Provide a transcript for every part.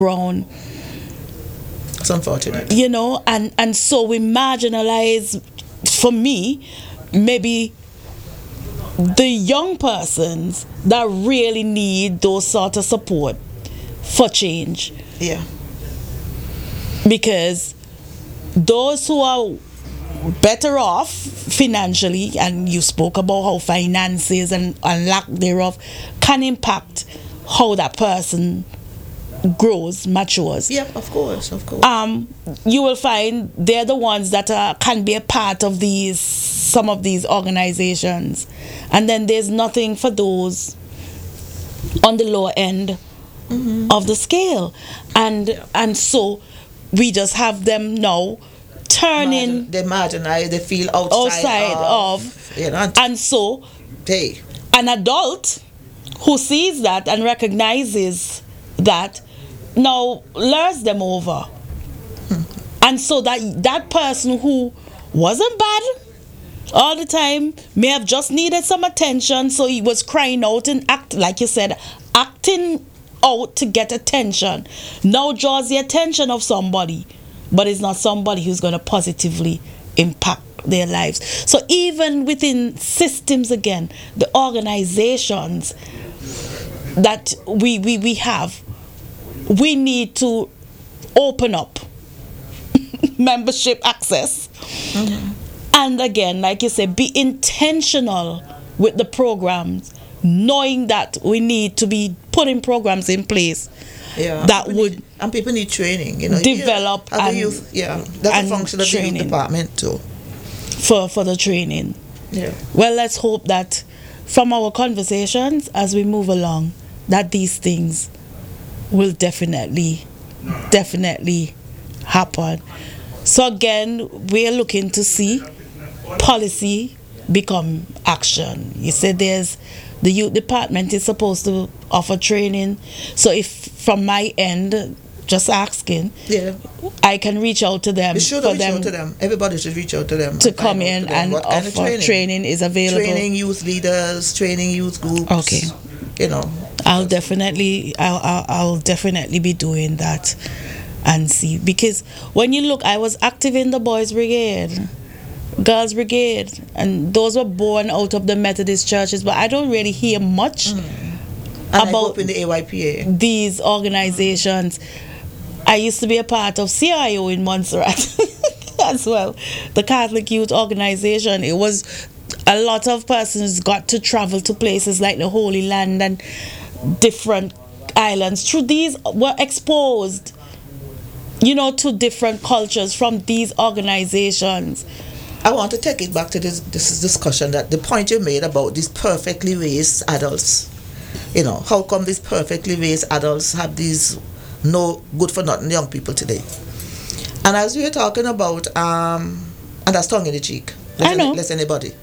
ground. It's unfortunate. And so we marginalize, for me, maybe the young persons that really need those sort of support for change. Yeah. Because those who are better off financially, and you spoke about how finances and lack thereof can impact how that person grows, matures. Yeah, of course. You will find they're the ones that can be a part of some of these organizations, and then there's nothing for those on the lower end of the scale, and so we just have them now turning. They marginalize. They feel outside of and so hey, an adult who sees that and recognizes that now lures them over. And so that person who wasn't bad all the time may have just needed some attention, so he was crying out and like you said, acting out to get attention, now draws the attention of somebody, but it's not somebody who's going to positively impact their lives. So even within systems, again, the organizations that we have, we need to open up membership access. And again, like you said, be intentional with the programs, knowing that we need to be putting programs in place that would and people need training, develop and youth, that's a function of the youth department too, for the training. Well, let's hope that from our conversations as we move along, that these things will definitely happen. So again, we're looking to see policy become action. You said there's the youth department is supposed to offer training. So if from my end, just asking, I can reach out to them. You should reach out to them. Everybody should reach out to them to come in and offer training is available. Training youth leaders, training youth groups. Okay. I'll definitely be doing that and see, because when you look, I was active in the Boys Brigade, Girls Brigade, and those were born out of the Methodist churches, but I don't really hear much about in the AYPA. These organizations. I used to be a part of CIO in Montserrat as well, the Catholic Youth Organization. It was a lot of persons got to travel to places like the Holy Land and different islands. Through these were exposed, to different cultures from these organizations. I want to take it back to this discussion, that the point you made about these perfectly raised adults. How come these perfectly raised adults have these no good for nothing young people today? And as we were talking about, and that's tongue in the cheek. Less anybody.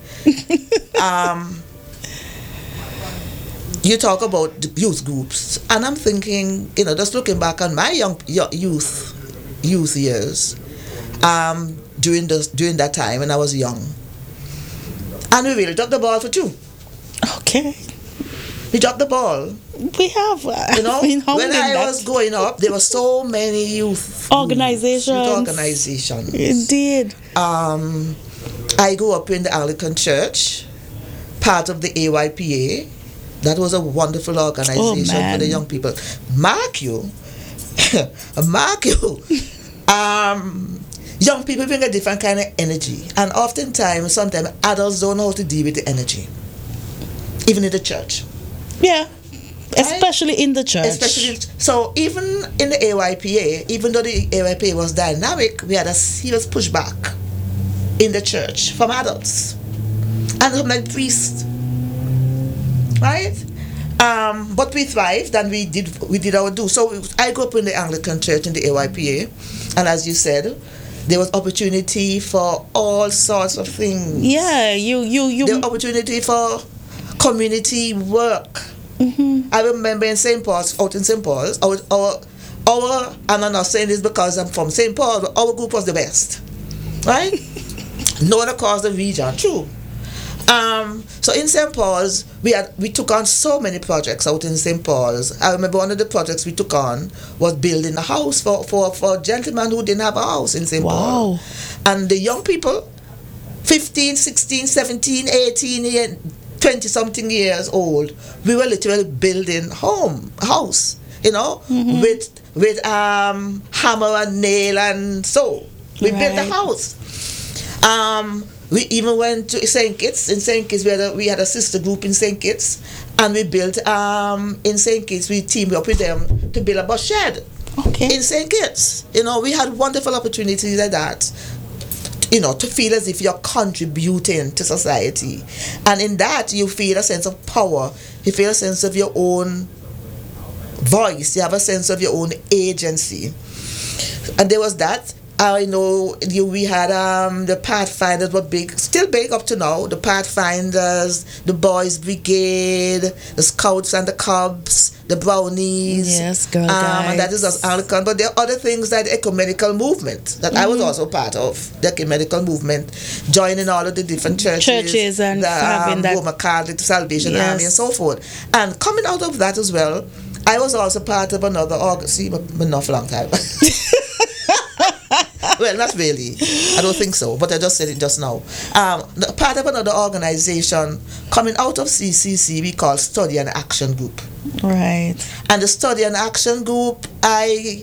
You talk about the youth groups, and I'm thinking, just looking back on my youth years, during that time when I was young, and we really dropped the ball for two. Okay. We dropped the ball. We have. When I was growing up, there were so many youth organizations. Indeed. I grew up in the Anglican Church, part of the AYPA. That was a wonderful organization for the young people. Mark you. Young people bring a different kind of energy, and sometimes adults don't know how to deal with the energy, even in the church. Yeah, especially in the church. So even in the AYPA, even though the AYPA was dynamic, we had a serious pushback in the church from adults and from the priests, right? But we thrived, and we did our due. So I grew up in the Anglican Church in the AYPA, and as you said, there was opportunity for all sorts of things. Yeah, the opportunity for community work. I remember in St. Paul's, out in St. Paul's, our and I'm not saying this because I'm from St. Paul, but our group was the best, right? No one across the region, true. So in St. Paul's, we took on so many projects out in St. Paul's. I remember one of the projects we took on was building a house for gentlemen who didn't have a house in St. Paul. And the young people, 15, 16, 17, 18, 20 something years old, we were literally building house, with hammer and nail, and so we built the house. We even went to St. Kitts. In St. Kitts, we had a sister group in St. Kitts, and we built in St. Kitts. We teamed up with them to build a bus shed. Okay. In St. Kitts, we had wonderful opportunities like that. To feel as if you're contributing to society, and in that you feel a sense of power. You feel a sense of your own voice. You have a sense of your own agency, and there was that. I know we had the Pathfinders were big, still big up to now. The Pathfinders, the Boys Brigade, the Scouts and the Cubs, the Brownies. Yes, Girl Guides. And that is us Anglican. But there are other things like the ecumenical movement that I was also part of. The ecumenical movement, joining all of the different churches and having that Roman Catholic, Salvation Army, and so forth. And coming out of that as well, I was also part of another but not for a long time. Well, not really. I don't think so, but I just said it just now. Part of another organization coming out of CCC we call Study and Action Group. Right. And the Study and Action Group, I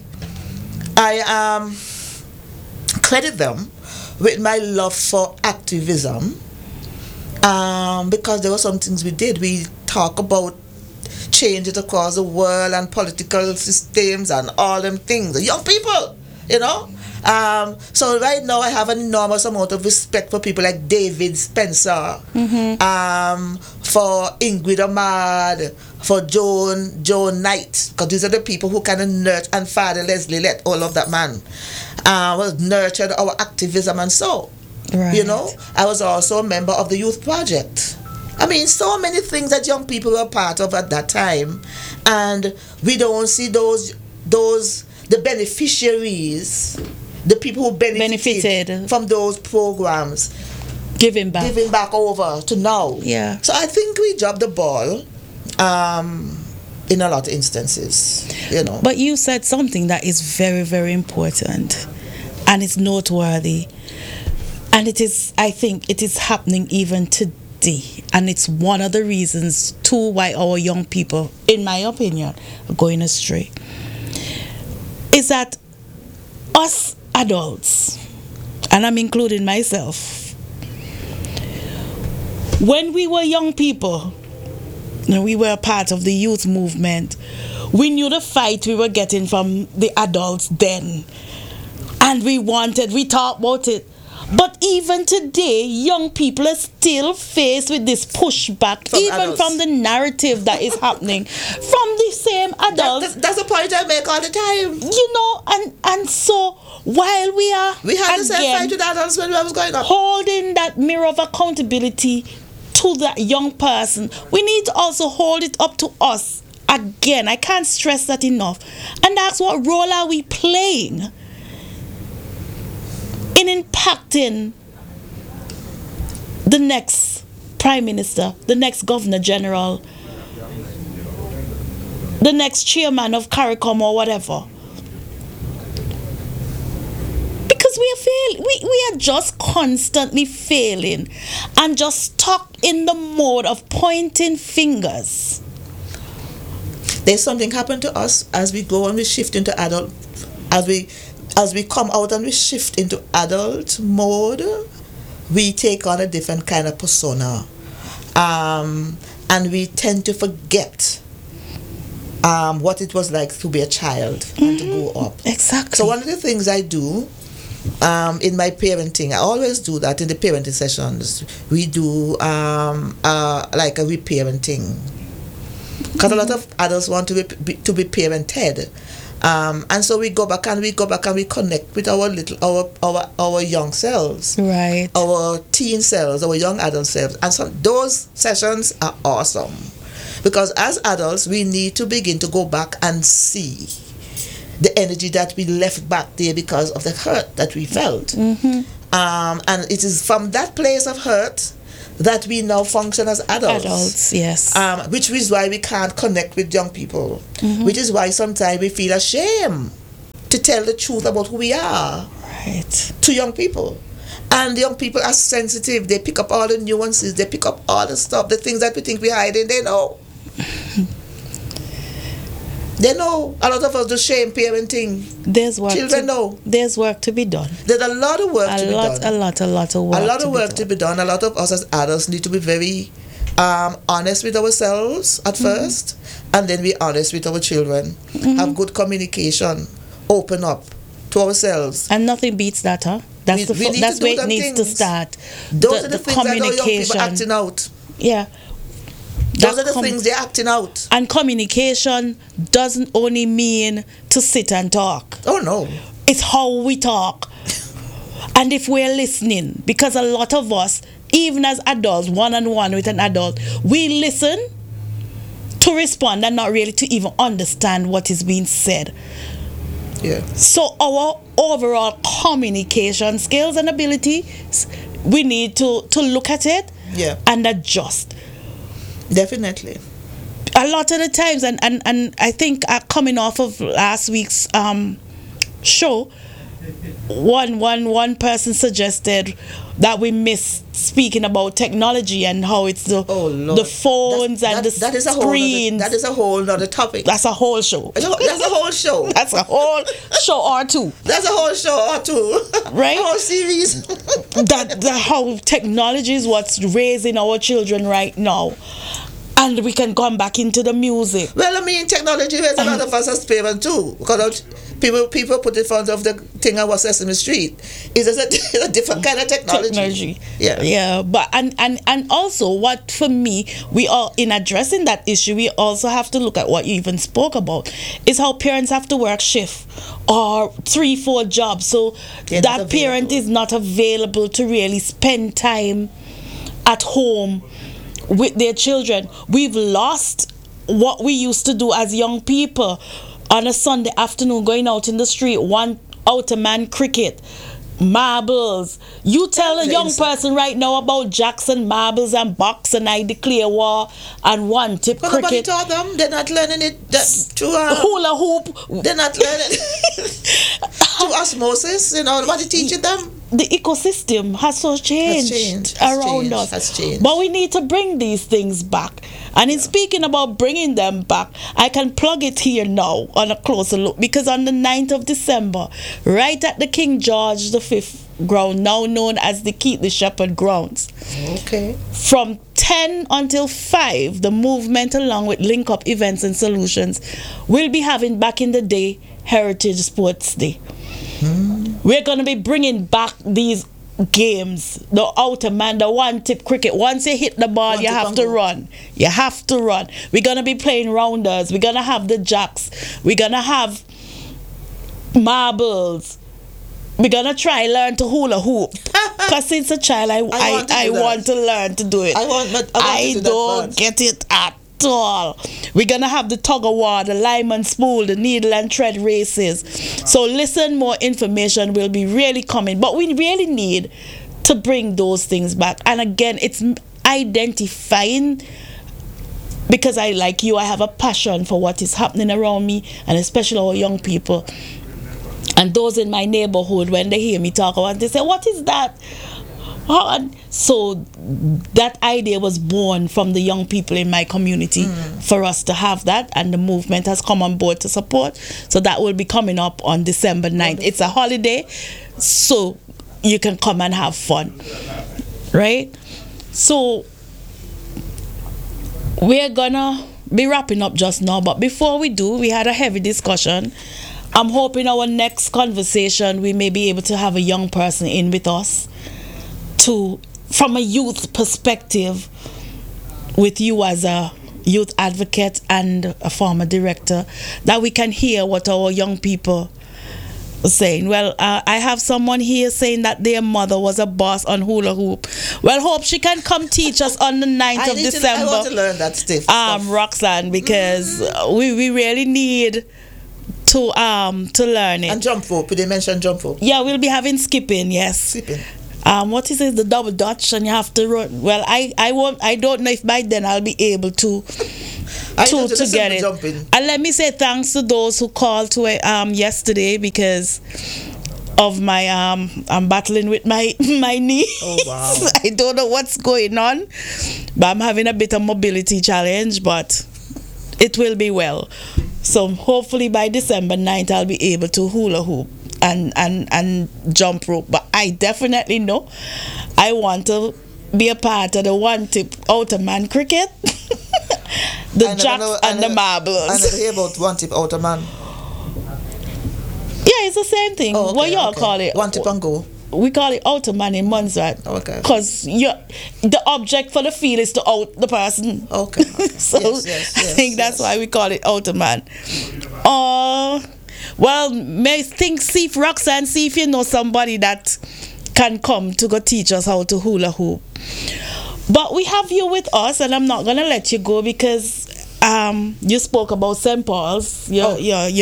credit them with my love for activism, because there were some things we did. We talk about changes across the world and political systems and all them things. The young people, so right now I have an enormous amount of respect for people like David Spencer, for Ingrid Ahmad, for Joan Knight, because these are the people who kind of nurtured, and Father Leslie Lett, all of that man, was nurtured our activism and so. Right. I was also a member of the Youth Project. I mean, so many things that young people were part of at that time, and we don't see the beneficiaries, the people who benefited from those programs, giving back over to now. Yeah. So I think we dropped the ball in a lot of instances, But you said something that is very, very important, and it's noteworthy, and I think it is happening even today, and it's one of the reasons too why our young people, in my opinion, are going astray. Is that us adults, and I'm including myself, when we were young people, and we were part of the youth movement, we knew the fight we were getting from the adults then, and we talked about it. But even today, young people are still faced with this pushback, from the narrative that is happening from the same adults. That's the point I make all the time. And so while we had the same fight with adults when I was growing up, holding that mirror of accountability to that young person, we need to also hold it up to us. Again, I can't stress that enough. And that's what role are we playing in impacting the next Prime Minister, the next Governor General, the next chairman of CARICOM or whatever. Because we are just constantly failing and just stuck in the mode of pointing fingers. There's something happened to us as we go and we shift into adult, as we come out and we shift into adult mode, we take on a different kind of persona, and we tend to forget what it was like to be a child and to grow up. Exactly. So one of the things I do in my parenting, I always do that in the parenting sessions. We do like a reparenting, because a lot of adults want to be parented. And so we go back and we connect with our young selves, right? Our teen selves, our young adult selves, and so those sessions are awesome, because as adults we need to begin to go back and see the energy that we left back there because of the hurt that we felt, and it is from that place of hurt that we now function as adults. Adults, yes. Which is why we can't connect with young people. Which is why sometimes we feel ashamed to tell the truth about who we are. Right. To young people. And the young people are sensitive. They pick up all the nuances. They pick up all the stuff, the things that we think we're hiding. They know. They know. A lot of us do shame parenting. There's work. Children know. There's work to be done. There's a lot of work to be done. A lot of work. A lot of work to be done. A lot of us as adults need to be very honest with ourselves at first, and then be honest with our children. Have good communication. Open up to ourselves. And nothing beats that, huh? That's that's where it needs to start. Those are the things that our young people acting out. Yeah. Those are the things they're acting out. And communication doesn't only mean to sit and talk. Oh, no. It's how we talk. And if we're listening, because a lot of us, even as adults, one-on-one with an adult, we listen to respond and not really to even understand what is being said. Yeah. So our overall communication skills and abilities, we need to look at it and adjust. Definitely. A lot of the times, and I think coming off of last week's show, one person suggested that we miss speaking about technology and how it's the phones and the screens. That is a whole other topic. That's a whole show. That's a whole show. That's a whole show or two. That's a whole show or two. Right? A whole series. that how technology is what's raising our children right now. And we can come back into the music. Well, I mean, technology has a lot of us as parents too. Because people put in front of the thing about Sesame Street. It's a different kind of technology. Yeah. But and also, what for me, we are in addressing that issue, we also have to look at what you even spoke about, is how parents have to work shift or 3-4 jobs. So that parent is not available to really spend time at home with their children. We've lost what we used to do as young people on a Sunday afternoon, going out in the street, one outer man cricket, marbles. You tell a young person right now about Jackson marbles and box and I declare war and one tip cricket. Nobody taught them. They're not learning it through hula hoop. They're not learning through osmosis. Nobody teaching them. The ecosystem has so changed around us. Has changed. But we need to bring these things back. And in speaking about bringing them back, I can plug it here now on a closer look, because on the 9th of December, right at the King George V ground, now known as the Keith the Shepherd grounds. Okay. From 10 until 5, the movement, along with Link Up Events and Solutions, will be having back in the day Heritage Sports Day. We're going to be bringing back these games, the outer man, the one tip cricket. Once you hit the ball, you have to run. You have to run. We're going to be playing rounders. We're going to have the jacks. We're going to have marbles. We're going to try learn to hula hoop. Because since a child, I want to learn to do it. I don't get it at all. We're gonna have the tug of war, the lime and spool, the needle and thread races. So listen, more information will be really coming, but we really need to bring those things back. And again, it's identifying, because I, like you, I have a passion for what is happening around me, and especially our young people and those in my neighborhood. When they hear me talk about it, they say, what is that? So that idea was born from the young people in my community for us to have that, and the movement has come on board to support. So that will be coming up on December 9th. It's a holiday, so you can come and have fun, right? So we're gonna be wrapping up just now, but before we do, we had a heavy discussion. I'm hoping our next conversation we may be able to have a young person in with us, from a youth perspective, with you as a youth advocate and a former director, that we can hear what our young people are saying. Well, I have someone here saying that their mother was a boss on hula hoop. Well, hope she can come teach us on the 9th of December. I want to learn that stuff. Roxanne, because we really need to learn it. And jump rope. Did they mention jump rope? Yeah, we'll be having skipping, yes. Skipping. what is it, the double dutch, and you have to run. Well, I won't. I don't know if by then I'll be able to get it. And let me say thanks to those who called to yesterday, because of my I'm battling with my knee. Oh wow. I don't know what's going on, but I'm having a bit of mobility challenge, but it will be well. So hopefully by December 9th I'll be able to hula hoop and jump rope. But I definitely know I want to be a part of the one tip outer man cricket. The jacks and the marbles. I never hear about one tip outer man. Yeah, it's the same thing. Oh, okay, what y'all call it? One tip and go. We call it outer man in Montserrat. Okay. Because the object for the field is to out the person. Okay. So yes, I think that's why we call it outer man. Well, may see if Roxanne, see if you know somebody that can come to go teach us how to hula hoop. But we have you with us, and I'm not gonna let you go because you spoke about St. Paul's, your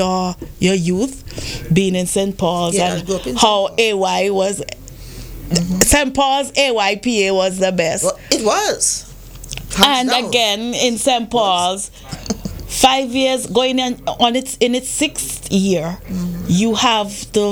youth being in St. Paul's, and how AY was. St. Paul's AYPA was the best. Well, it was. And again in St. Paul's, 5 years going in its sixth year, you have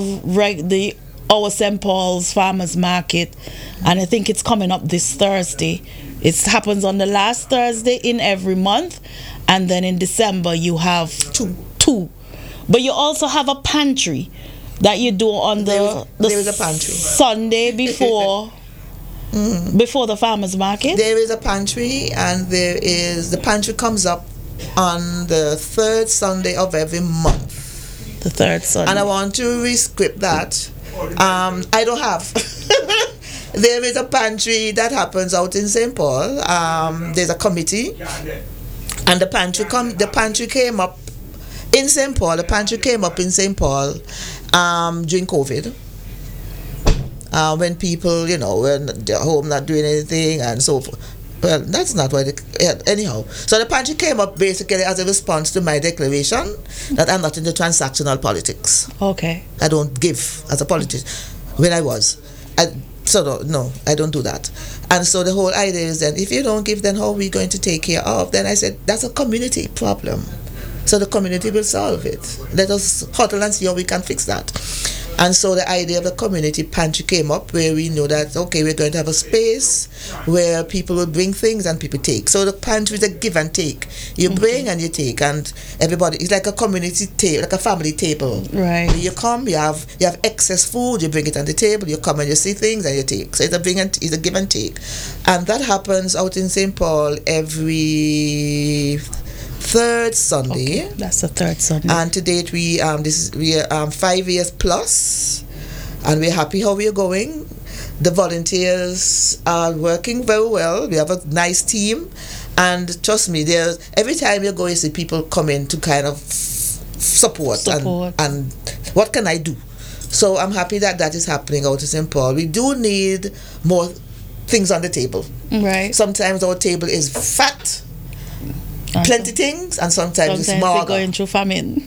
our St. Paul's Farmers Market, and I think it's coming up this Thursday. It happens on the last Thursday in every month, and then in December you have two. But you also have a pantry that you do on there is a pantry Sunday before before the farmers market. There is a pantry, and the pantry comes up on the third Sunday of every month. The third Sunday. And I want to rescript that. I don't have. There is a pantry that happens out in St. Paul. There's a committee, and the pantry came up in St. Paul. The pantry came up in St. Paul during COVID. When people, were they're home not doing anything and so forth. Well, that's not why anyhow. So the pantry came up basically as a response to my declaration that I'm not into transactional politics. Okay. I don't give as a politician. When I was. No, I don't do that. And so the whole idea is that if you don't give, then how are we going to take care of? Then I said, that's a community problem. So the community will solve it. Let us huddle and see how we can fix that. And so the idea of the community pantry came up, where we know that, okay, we're going to have a space where people will bring things and people take. So the pantry is a give and take. You bring and you take, and everybody, it's like a community table, like a family table. Right. You come, you have excess food, you bring it on the table, you come and you see things and you take. So it's a give and take. And that happens out in St. Paul every third Sunday. Okay, that's the third Sunday. And to date we are 5 years plus, and we're happy how we're going. The volunteers are working very well. We have a nice team, and trust me, every time you go, you see people come in to kind of support. And what can I do? So I'm happy that is happening out in St. Paul. We do need more things on the table. Right. Sometimes our table is fat, plenty things, and sometimes it's smaller. We're going through famine.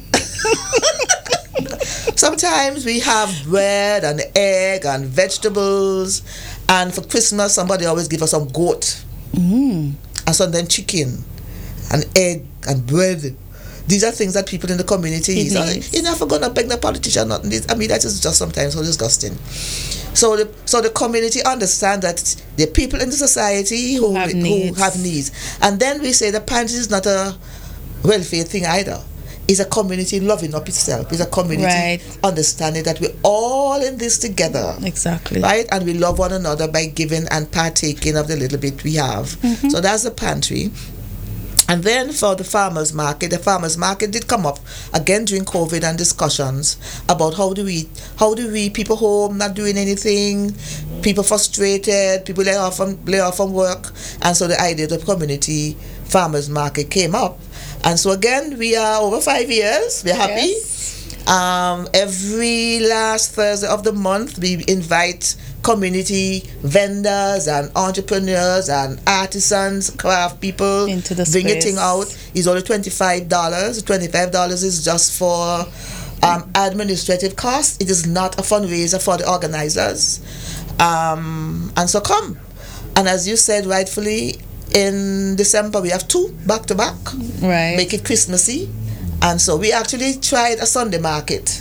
Sometimes we have bread and egg and vegetables, and for Christmas somebody always give us some goat and sometimes chicken and egg and bread. These are things that people in the community eat. You're never gonna beg the politician nothing. I mean, that is just sometimes so disgusting. So the community understand that there are people in the society who have needs. And then we say the pantry is not a welfare thing either. It's a community loving up itself. It's a community understanding that we're all in this together. Exactly. Right? And we love one another by giving and partaking of the little bit we have. So that's the pantry. And then for the farmers market did come up again during COVID and discussions about how do we people home not doing anything, people frustrated, people lay off from work, and so the idea of the community farmers market came up. And so again, we are over 5 years. We're happy. Yes. Every last Thursday of the month, we invite community vendors and entrepreneurs and artisans, craft people, into the bring space. a thing out. It's only $25. $25 is just for administrative costs. It is not a fundraiser for the organizers. And so come. And as you said rightfully, in December we have 2 back to back. Right. Make it Christmassy. And so we actually tried a Sunday market.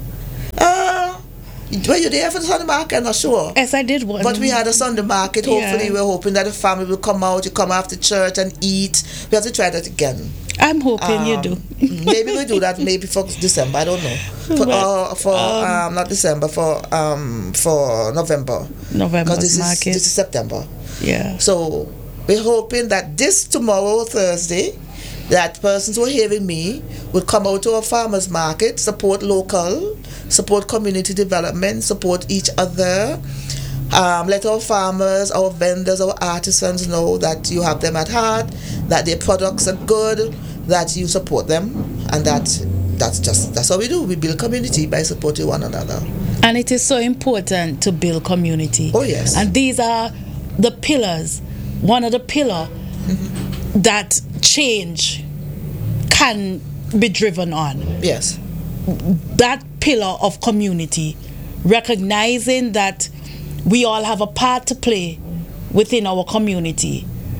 Were you there for the Sunday market? I'm not sure. Yes, I did one. But we had a Sunday market. Hopefully, we're hoping that the family will come out. You come after church and eat. We have to try that again. I'm hoping you do. Maybe we'll do that. Maybe for December. I don't know. Not December. For November. Because this is September. Yeah. So we're hoping that tomorrow, Thursday, that persons who are hearing me would come out to a farmers market, support local, support community development, support each other. Let our farmers, our vendors, our artisans know that you have them at heart, that their products are good, that you support them, and that's how we do. We build community by supporting one another. And it is so important to build community. Oh yes. And these are the pillars. One of the pillars that change can be driven on. Yes. That pillar of community, recognizing that we all have a part to play within our community,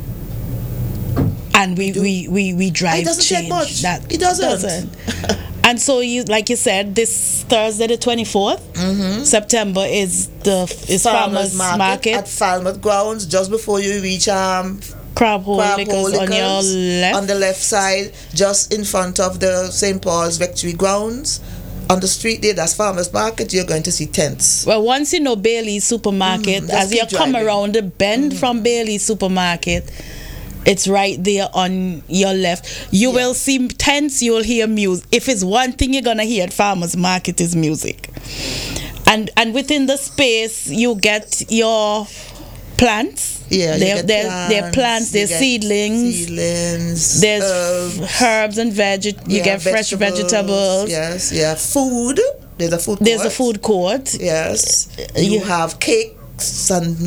and we drive it doesn't change. Take much. It doesn't. And so, like you said, this Thursday, the 24th September is farmers market at Falmouth Grounds, just before you reach Crab Hole Liquors on your left. On the left side, just in front of the St. Paul's Rectory Grounds. On the street there, that's Farmers Market, you're going to see tents. Well, once you know Bailey's Supermarket, as you come around the bend from Bailey's Supermarket, it's right there on your left. You will see tents, you will hear music. If it's one thing you're going to hear at Farmers Market is music. And within the space, you get your plants. Yeah, they're plants, there's seedlings, there's herbs and you get fresh vegetables. Yes, yeah, food. There's a food court. There's a food court. Yes. You have cakes and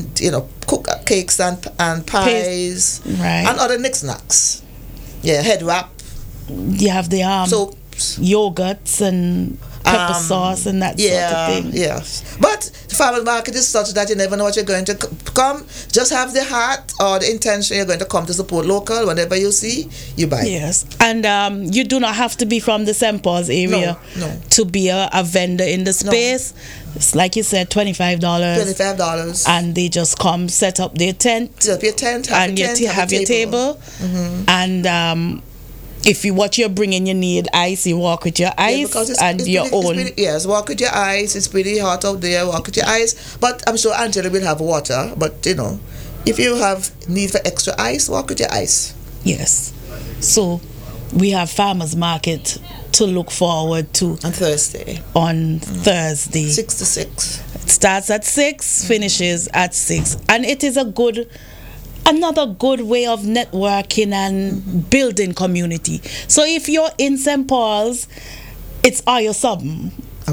cakes and pies, right, and other knickknacks. Yeah, head wrap. You have the soaps, yogurts and pepper sauce and that sort of thing. Yes. But the farmers market is such that you never know what you're going to come. Just have the heart or the intention you're going to come to support local. Whenever you see, you buy. Yes. And you do not have to be from the St. Paul's area to be a vendor in the space. No. It's like you said, $25. $25. And they just come, set up their tent. Set up your tent, have your table. Mm-hmm. And if what you're bringing, you need ice, you walk with your ice and your own. Yes, walk with your ice. It's pretty hot out there. Walk with your ice. But I'm sure Angela will have water. But, if you have need for extra ice, walk with your ice. Yes. So we have farmers market to look forward to. On Thursday. Thursday. 6 to 6. It starts at 6, finishes at 6. And it is another good way of networking and building community. So if you're in St. Paul's, it's are you something?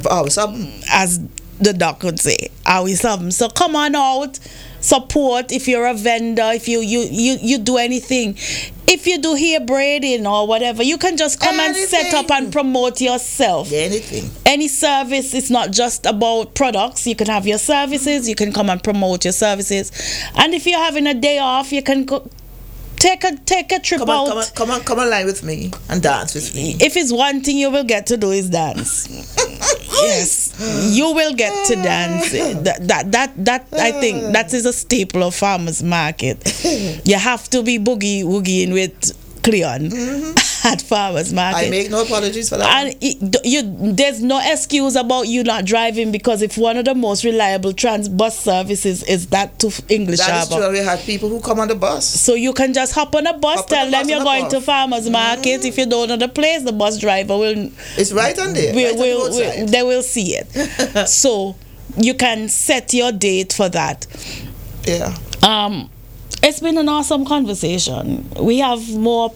As the doc would say, are you something? So come on out, support. If you're a vendor, if you do anything, if you do hair braiding or whatever, you can just come and set up and promote yourself. Anything. Any service is not just about products. You can have your services. You can come and promote your services. And if you're having a day off, you can go take a trip out. Come on, line with me and dance with me. If it's one thing you will get to do is dance. Yes, you will get to dance. That I think that is a staple of farmers market. You have to be boogie woogieing with Cleon at farmers market. I make no apologies for that. And there's no excuse about you not driving, because if one of the most reliable bus services is that to English Harbour. That is true. We have people who come on the bus. So you can just hop on a bus, tell them you're going to farmers market. If you don't know the place, the bus driver will. It's right on there. They will see it. So you can set your date for that. Yeah. It's been an awesome conversation. We have more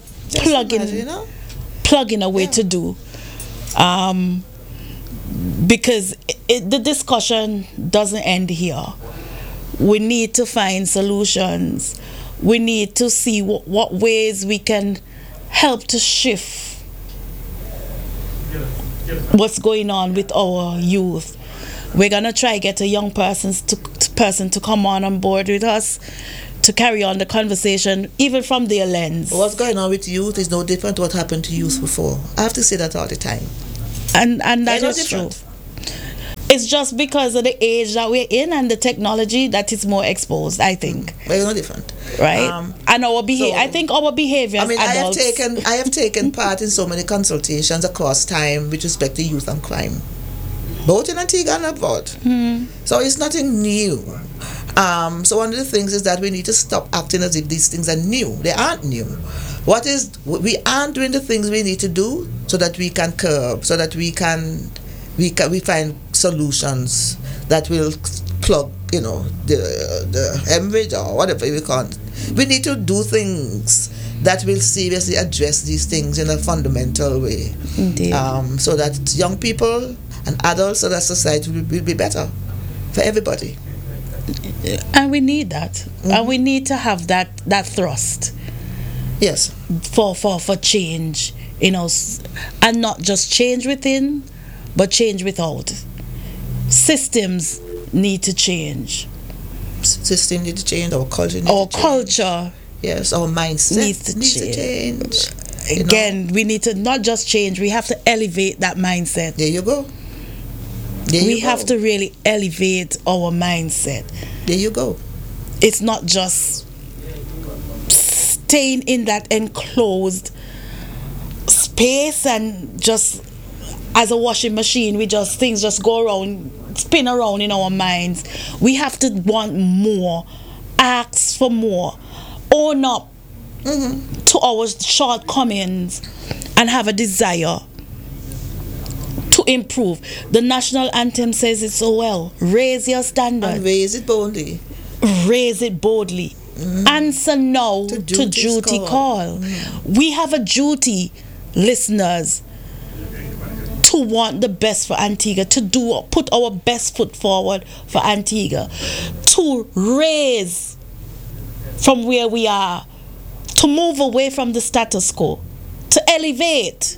plugging away to do, because the discussion doesn't end here. We need to find solutions. We need to see what ways we can help to shift what's going on with our youth. We're gonna try get a young person to come on board with us to carry on the conversation, even from their lens. What's going on with youth is no different to what happened to youth before. I have to say that all the time. And that is true. It's just because of the age that we're in and the technology that is more exposed, I think. But it's no different. Right? And our behavior, I think our behavior as adults... I have taken part in so many consultations across time with respect to youth and crime, both in Antigua and abroad. So it's nothing new. So one of the things is that we need to stop acting as if these things are new. They aren't new. We aren't doing the things we need to do so that we can curb, so that we find solutions that will plug, the hemorrhage or whatever we call it. We need to do things that will seriously address these things in a fundamental way. Indeed. So that young people and adults, so that society will be better for everybody. And we need that. And we need to have that thrust. Yes. For change, and not just change within, but change without. Systems need to change. System need to change. Our culture culture. Yes, our mindset needs to change. Again, we need to not just change, we have to elevate that mindset. There you go. We have to really elevate our mindset. There you go. It's not just staying in that enclosed space and just as a washing machine, things just go around, spin around in our minds. We have to want more, ask for more, own up to our shortcomings, and have a desire to improve. The national anthem says it so well. Raise your standard. And raise it boldly. Raise it boldly. Answer now to duty call. We have a duty, listeners, to want the best for Antigua, to put our best foot forward for Antigua, to raise from where we are, to move away from the status quo, to elevate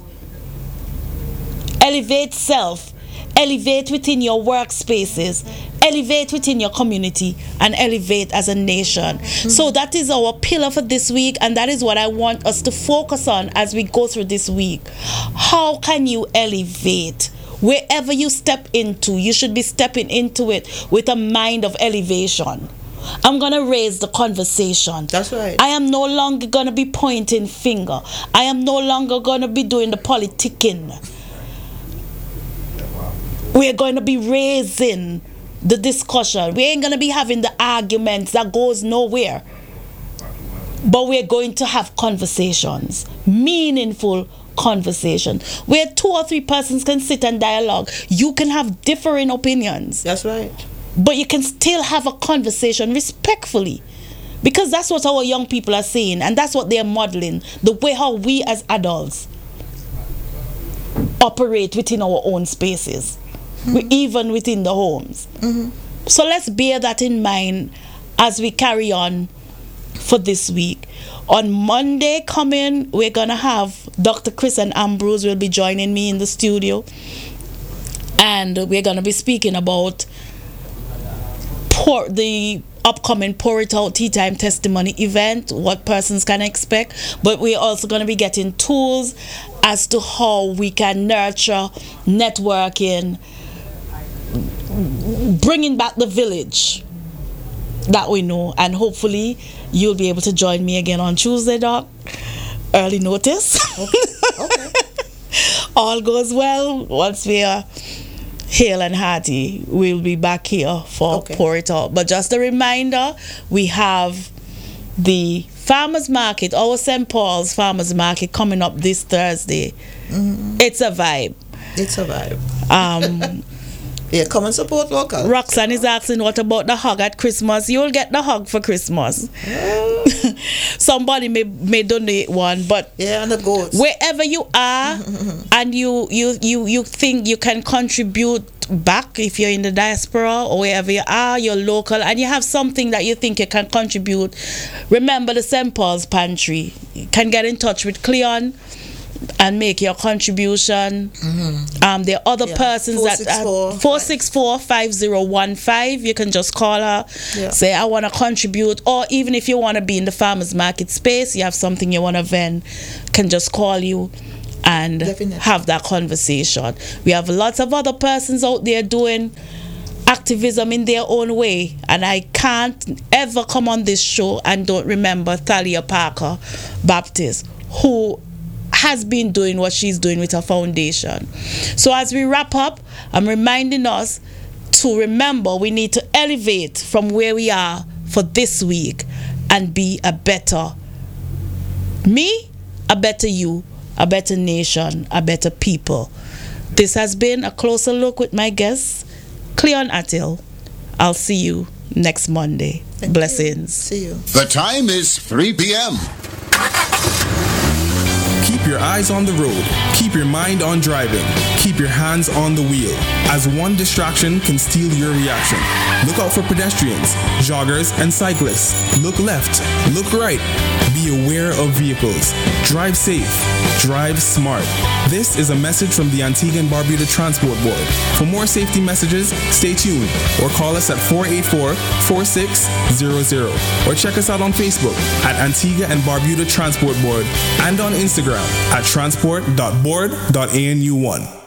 self, elevate within your workspaces, elevate within your community, and elevate as a nation. So that is our pillar for this week, and that is what I want us to focus on as we go through this week. How can you elevate? Wherever you step into, you should be stepping into it with a mind of elevation. I'm going to raise the conversation. That's right. I am no longer going to be pointing finger. I am no longer going to be doing the politicking. We're going to be raising the discussion. We ain't going to be having the arguments that goes nowhere. But we're going to have conversations, meaningful conversation, where 2 or 3 persons can sit and dialogue. You can have differing opinions. That's right. But you can still have a conversation respectfully. Because that's what our young people are saying, and that's what they're modeling. The way how we as adults operate within our own spaces. Even within the homes. So let's bear that in mind as we carry on for this week. On Monday coming, we're going to have Dr. Chris and Ambrose will be joining me in the studio. And we're going to be speaking about the upcoming Pour It Out Tea Time Testimony event, what persons can expect. But we're also going to be getting tools as to how we can nurture networking, bringing back the village that we know. And hopefully you'll be able to join me again on Tuesday, Doc. Early notice. Okay. All goes well. Once we are hale and hearty, we'll be back here for Pour It Out. But just a reminder, we have the Farmers Market, our St. Paul's Farmers Market, coming up this Thursday. It's a vibe. It's a vibe. Yeah, come and support local. Roxanne is asking, what about the hug at Christmas? You'll get the hug for Christmas. Somebody may donate one, but and the goats. Wherever you are and you think you can contribute back, if you're in the diaspora or wherever you are, you're local, and you have something that you think you can contribute, remember the St. Paul's Pantry. You can get in touch with Cleon. and make your contribution. There are other persons 464-5015. You can just call her, say I want to contribute, or even if you want to be in the farmers market space, you have something you want to vend, can just call you and have that conversation. We have lots of other persons out there doing activism in their own way, and I can't ever come on this show and don't remember Thalia Parker Baptist, who has been doing what she's doing with her foundation. So as we wrap up, I'm reminding us to remember we need to elevate from where we are for this week and be a better me, a better you, a better nation, a better people. This has been a closer look with my guest, Cleon Attil. I'll see you next Monday. Blessings. See you. The time is 3 p.m. Keep your eyes on the road. Keep your mind on driving. Keep your hands on the wheel, as one distraction can steal your reaction. Look out for pedestrians, joggers, and cyclists. Look left, look right. Be aware of vehicles. Drive safe. Drive smart. This is a message from the Antigua and Barbuda Transport Board. For more safety messages, stay tuned or call us at 484-4600 or check us out on Facebook at Antigua and Barbuda Transport Board and on Instagram at transport.board.anu1.